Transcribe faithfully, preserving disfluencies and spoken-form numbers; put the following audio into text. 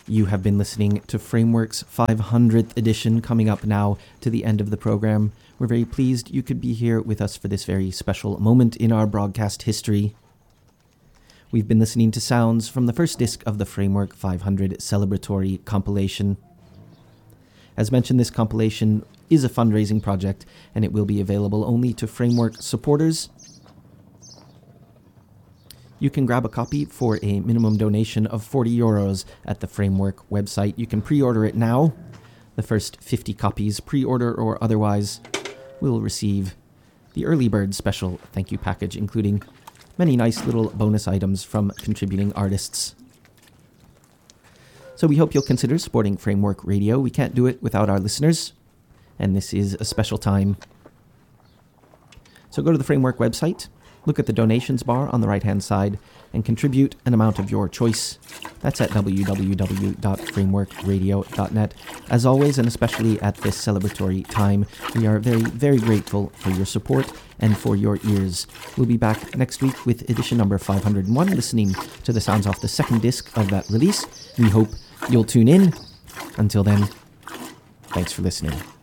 You have been listening to Framework's five hundredth edition, coming up now to the end of the program. We're very pleased you could be here with us for this very special moment in our broadcast history. We've been listening to sounds from the first disc of the Framework five hundred celebratory compilation. As mentioned, this compilation is a fundraising project, and it will be available only to Framework supporters. You can grab a copy for a minimum donation of forty euros at the Framework website. You can pre-order it now. The first fifty copies, pre-order or otherwise, will receive the early bird special thank you package, including many nice little bonus items from contributing artists. So we hope you'll consider supporting Framework Radio. We can't do it without our listeners, and this is a special time. So go to the Framework website, look at the donations bar on the right-hand side, and contribute an amount of your choice. That's at w w w dot framework radio dot net. As always, and especially at this celebratory time, we are very, very grateful for your support and for your ears. We'll be back next week with edition number five hundred one, listening to the sounds off the second disc of that release. We hope you'll tune in. Until then, thanks for listening.